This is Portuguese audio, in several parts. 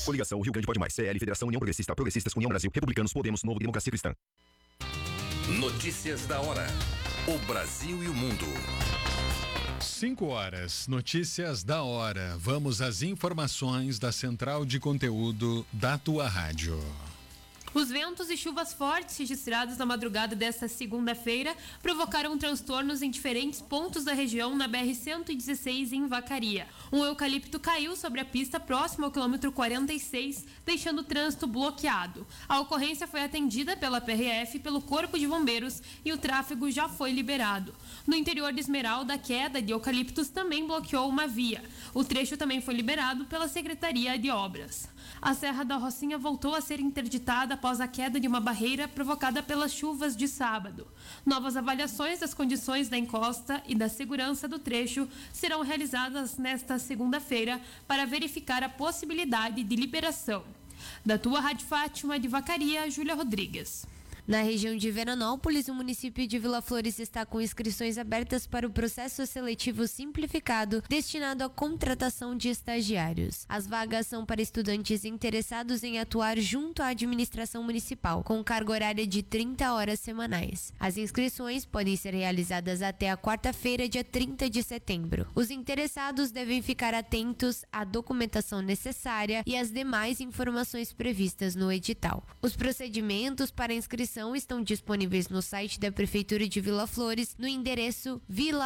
Coligação Rio Grande Pode Mais, CL, Federação União Progressista, Progressistas, União Brasil, Republicanos, Podemos, Novo, Democracia Cristã. Notícias da hora. O Brasil e o mundo. 5 horas, notícias da hora. Vamos às informações da Central de Conteúdo da tua rádio. Os ventos e chuvas fortes registrados na madrugada desta segunda-feira provocaram transtornos em diferentes pontos da região na BR-116 em Vacaria. Um eucalipto caiu sobre a pista próximo ao quilômetro 46, deixando o trânsito bloqueado. A ocorrência foi atendida pela PRF e pelo Corpo de Bombeiros e o tráfego já foi liberado. No interior de Esmeralda, a queda de eucaliptos também bloqueou uma via. O trecho também foi liberado pela Secretaria de Obras. A Serra da Rocinha voltou a ser interditada após a queda de uma barreira provocada pelas chuvas de sábado. Novas avaliações das condições da encosta e da segurança do trecho serão realizadas nesta segunda-feira para verificar a possibilidade de liberação. Da tua Rádio Fátima de Vacaria, Júlia Rodrigues. Na região de Veranópolis, o município de Vila Flores está com inscrições abertas para o processo seletivo simplificado destinado à contratação de estagiários. As vagas são para estudantes interessados em atuar junto à administração municipal, com carga horária de 30 horas semanais. As inscrições podem ser realizadas até a quarta-feira, dia 30 de setembro. Os interessados devem ficar atentos à documentação necessária e às demais informações previstas no edital. Os procedimentos para inscrição estão disponíveis no site da Prefeitura de Vila Flores, no endereço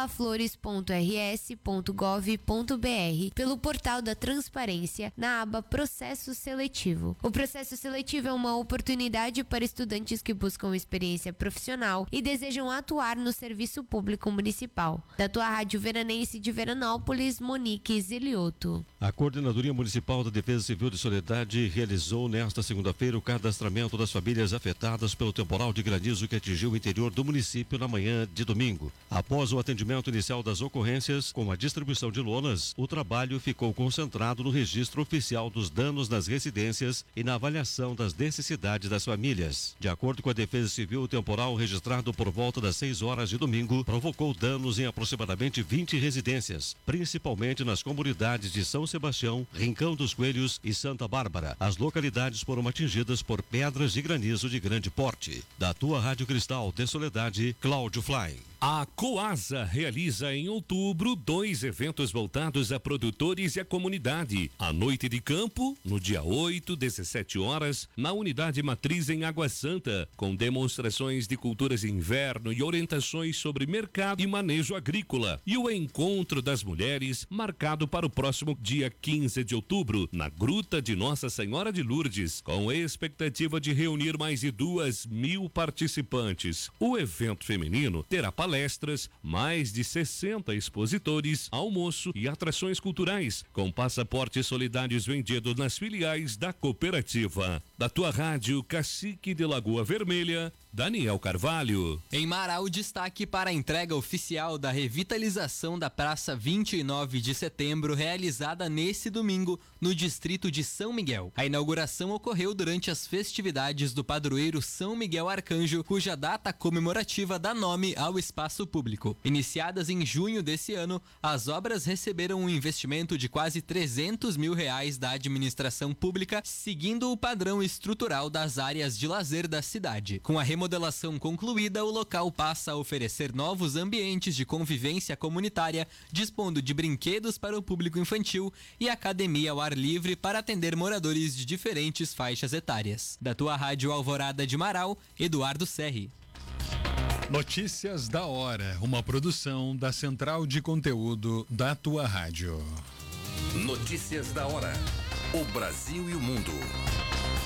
vilaflores.rs.gov.br, pelo portal da Transparência, na aba Processo Seletivo. O processo seletivo é uma oportunidade para estudantes que buscam experiência profissional e desejam atuar no serviço público municipal. Da tua Rádio Veranense de Veranópolis, Monique Zilioto. A Coordenadoria Municipal da Defesa Civil de Soledade realizou nesta segunda-feira o cadastramento das famílias afetadas pelo temporal de granizo que atingiu o interior do município na manhã de domingo. Após o atendimento inicial das ocorrências, com a distribuição de lonas, o trabalho ficou concentrado no registro oficial dos danos nas residências e na avaliação das necessidades das famílias. De acordo com a Defesa Civil, o temporal registrado por volta das 6 horas de domingo provocou danos em aproximadamente 20 residências, principalmente nas comunidades de São Sebastião, Rincão dos Coelhos e Santa Bárbara. As localidades foram atingidas por pedras de granizo de grande porte. Da tua Rádio Cristal de Soledade, Cláudio Fly. A Coasa realiza em outubro 2 eventos voltados a produtores e a comunidade. A Noite de Campo, no dia 8, 17 horas, na Unidade Matriz em Água Santa, com demonstrações de culturas de inverno e orientações sobre mercado e manejo agrícola. E o Encontro das Mulheres, marcado para o próximo dia 15 de outubro, na Gruta de Nossa Senhora de Lourdes, com expectativa de reunir mais de 2.000 participantes. O evento feminino terá palestras, mais de 60 expositores, almoço e atrações culturais, com passaportes solidários vendidos nas filiais da cooperativa. Da tua rádio Cacique de Lagoa Vermelha, Daniel Carvalho. Em Marau, destaque para a entrega oficial da revitalização da Praça 29 de Setembro, realizada nesse domingo no distrito de São Miguel. A inauguração ocorreu durante as festividades do padroeiro São Miguel Arcanjo, cuja data comemorativa dá nome ao espaço público. Iniciadas em junho desse ano, as obras receberam um investimento de quase R$300 mil da administração pública, seguindo o padrão estrutural das áreas de lazer da cidade. Com a remodelação concluída, o local passa a oferecer novos ambientes de convivência comunitária, dispondo de brinquedos para o público infantil e academia ao ar livre para atender moradores de diferentes faixas etárias. Da tua Rádio Alvorada de Marau, Eduardo Serri. Notícias da hora, uma produção da Central de Conteúdo da tua rádio. Notícias da hora. O Brasil e o mundo.